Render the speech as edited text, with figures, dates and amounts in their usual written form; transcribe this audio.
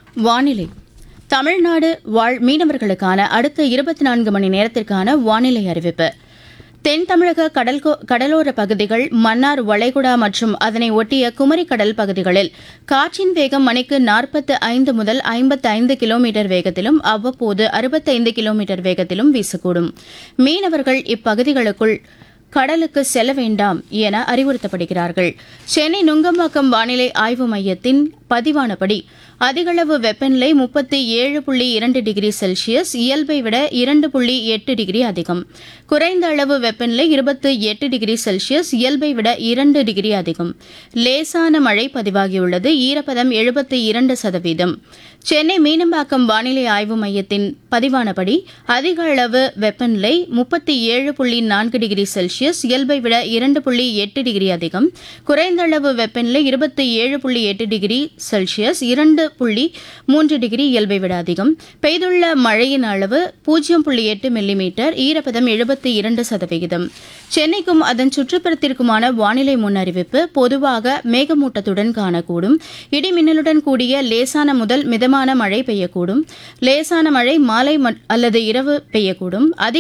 வானிலை தமிழ்நாடு வாழ் மீனவர்களுக்கான அடுத்த 24 மணி நேரத்திற்கான வானிலை அறிவிப்பு. தென் தமிழக கடலோர பகுதிகள், மன்னார் வளைகுடா மற்றும் அதனை ஒட்டிய குமரி கடல் பகுதிகளில் காற்றின் வேகம் மணிக்கு 45 முதல் 55 கிலோமீட்டர் வேகத்திலும் அவ்வப்போது 65 கிலோமீட்டர் வேகத்திலும் வீசக்கூடும். மீனவர்கள் இப்பகுதிகளுக்குள் கடலுக்கு செல்ல வேண்டாம் என அறிவுறுத்தப்படுகிறார்கள். சென்னை நுங்கம்பாக்கம் வானிலை ஆய்வு மையத்தின் பதிவானபடி அதிகளவு வெப்பநிலை 37.2 டிகிரி செல்சியஸ், இயல்பை விட 2.8 டிகிரி அதிகம். குறைந்த அளவு வெப்பநிலை 28 டிகிரி செல்சியஸ், இயல்பை விட 2 டிகிரி அதிகம். லேசான மழை பதிவாகியுள்ளது. ஈரப்பதம் 72%. சென்னை மீனம்பாக்கம் வானிலை ஆய்வு மையத்தின் பதிவானபடி அதிக அளவு வெப்பநிலை 37.4 டிகிரி செல்சியஸ், இயல்பை விட 2.8 டிகிரி அதிகம். குறைந்த அளவு வெப்பநிலை 27.8 டிகிரி செல்சியஸ், 2.3 டிகிரி இயல்பை விட அதிகம். பெய்துள்ள மழையின் அளவு 0.8 மில்லிமீட்டர். ஈரப்பதம் 72%. சென்னைக்கும் அதன் சுற்றுப்புறத்திற்குமான வானிலை முன்னறிவிப்பு. பொதுவாக மேகமூட்டத்துடன் காணக்கூடும். இடிமின்னலுடன் கூடிய லேசான முதல் மிதமான மழை பெய்யக்கூடும். லேசான மழை மாலை அல்லது இரவு பெய்யக்கூடும்.